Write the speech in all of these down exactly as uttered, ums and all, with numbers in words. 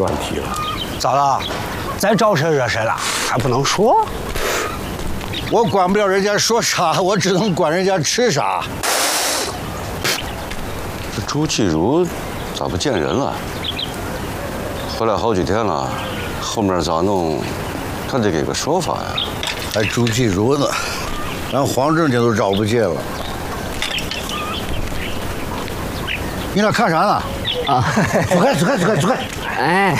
乱提了。 咋了？再招谁惹谁了？还不能说？ 我管不了人家说啥，我只能管人家吃啥。 这朱继如咋不见人了？回来好几天了，后面咋弄？他得给个说法呀。 还朱继如呢，连黄正经都找不见了。你俩看啥呢？啊，走开，走开，走开，走开！ 哎。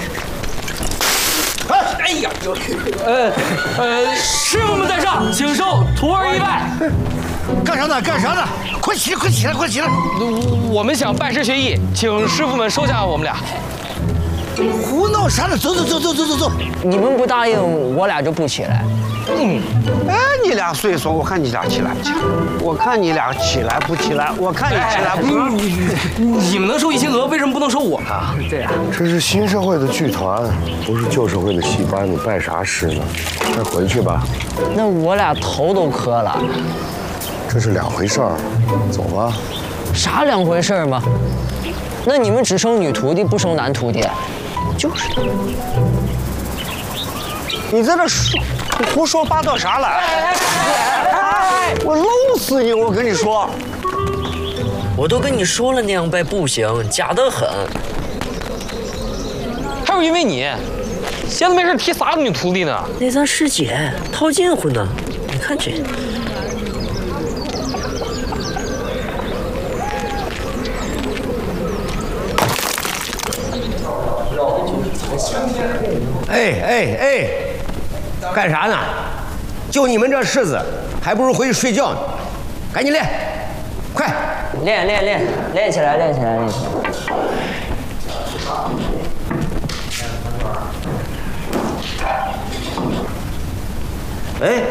哎呀，呃呃，师傅们在上，请受徒儿一拜。 干啥呢？干啥呢？快起来，快起来，快起来！ 我们想拜师学艺，请师傅们收下我们俩。 胡闹啥呢？走走走走走走走！ 你们不答应，我俩就不起来。 嗯，哎，你俩岁数，我看你俩起来不起来？我看你俩起来不起来？我看你起来不起来？ 你们能收一星鹅，为什么不能收我呢？ 对啊， 这是新社会的剧团，不是旧社会的戏班，你拜啥师呢？快回去吧。 那我俩头都磕了。 这是两回事儿，走吧。 啥两回事儿吗？那你们只收女徒弟，不收男徒弟？就是。 你在这说胡说八道啥了？哎哎哎！我弄死你！我跟你说， 我都跟你说了那样拜不行，假得很。 还有因为你，闲着没事提啥个女徒弟呢？ 那咱师姐套近乎呢，你看这。 哎哎哎，干啥呢？就你们这式子，还不如回去睡觉呢。赶紧练，快！ 练练练，练起来，练起来，练起来。哎，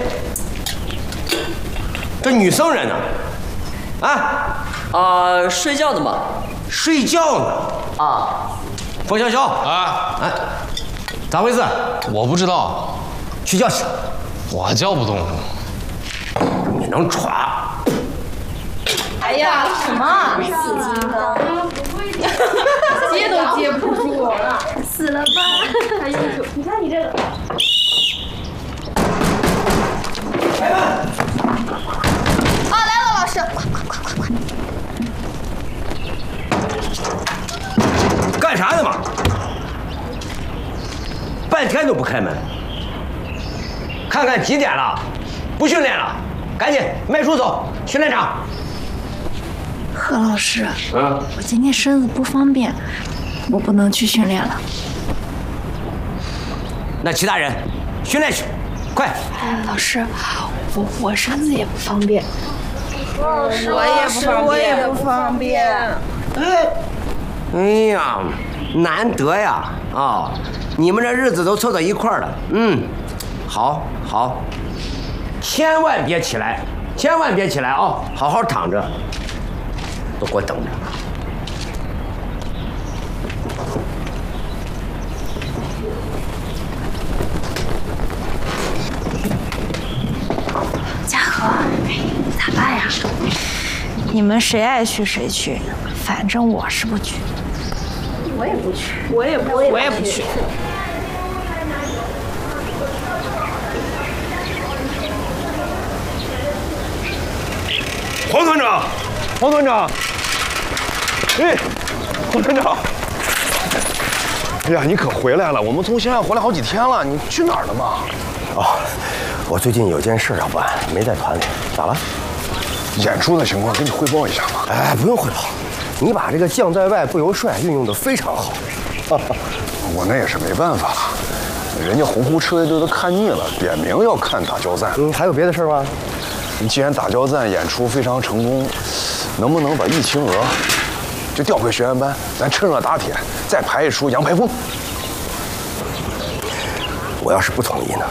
这女僧人呢？啊？ 啊、呃，睡觉的嘛。 睡觉呢？ 啊。 冯潇潇啊， 哎，咋回事？ 我不知道， 去叫去。 我叫不动。 你能耍？ 哎呀，什么？死金刚，接都接不住，死了吧？还有手，你看你这个。 来吧。 啊，来了，老师，快快快快快！ 干啥呢嘛？半天都不开门。看看几点了，不训练了，赶紧迈出走，训练场。 何老师， 嗯， 我今天身子不方便，我不能去训练了。 那其他人训练去，快！ 哎，老师，我我身子也不方便。 老师，我也不方便，我也不方便。 哎，哎呀，难得呀！啊、哦，你们这日子都凑到一块儿了。嗯，好，好，千万别起来，千万别起来啊、哦！好好躺着，都给我等着。 嘉禾，咋办呀？你们谁爱去谁去，反正我是不去。 我也不去，我也不，我也不去。 黄团长，黄团长，哎，黄团长，哎呀，你可回来了！我们从西安回来好几天了，你去哪儿了嘛？ 哦，我最近有件事要办，没在团里。咋了？ 演出的情况跟你汇报一下嘛。 哎，不用汇报，你把这个将在外不由帅运用得非常好。 我那也是没办法了，人家洪湖车乐队都看腻了，点名要看打交赞。 嗯，还有别的事吗？ 既然打交赞演出非常成功，能不能把易青娥就调回学员班，咱趁热打铁，再排一出《杨排风》？ 我要是不同意呢？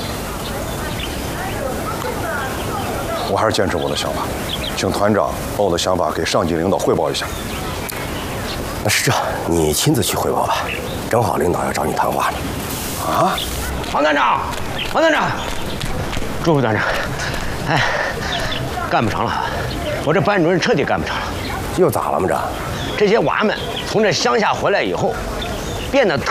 我还是坚持我的想法，请团长把我的想法给上级领导汇报一下。 那是这，你亲自去汇报吧，正好领导要找你谈话呢。 啊，黄团长，黄团长，朱副团长，哎，干不成了，我这班主任彻底干不成了。 又咋了嘛这？ 这些娃们从这乡下回来以后，变得特